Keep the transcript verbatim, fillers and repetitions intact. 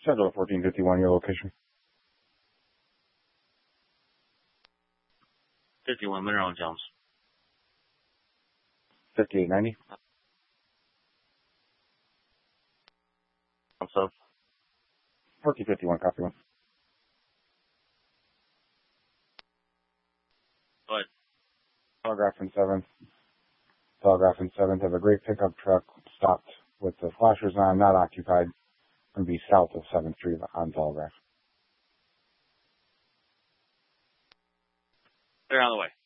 Schedule fourteen fifty-one, your location. fifty-one Monroe Jones. fifty-eight ninety. What's up? fourteen fifty-one, copy one. What? Telegraph and seventh. Telegraph and seventh have a great pickup truck stopped with the flashers on, not occupied. Going to be south of seventh Street on Telegraph. They're on the way.